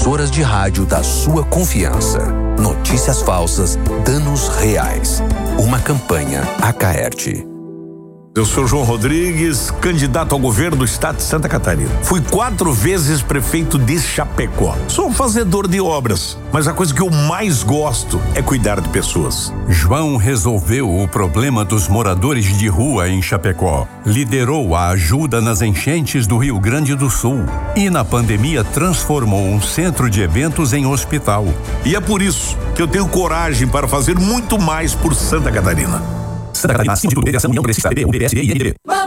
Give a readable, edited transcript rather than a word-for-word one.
emissoras de rádio da sua confiança. Notícias falsas, danos reais. Uma campanha Acaerte. Eu sou João Rodrigues, candidato ao governo do estado de Santa Catarina. Fui 4 vezes prefeito de Chapecó. Sou um fazedor de obras, mas a coisa que eu mais gosto é cuidar de pessoas. João resolveu o problema dos moradores de rua em Chapecó. Liderou a ajuda nas enchentes do Rio Grande do Sul. E na pandemia transformou um centro de eventos em hospital. E é por isso que eu tenho coragem para fazer muito mais por Santa Catarina. Santa Catarina, acima de tudo, Federação União Progressista, PB, UBSD e NDB.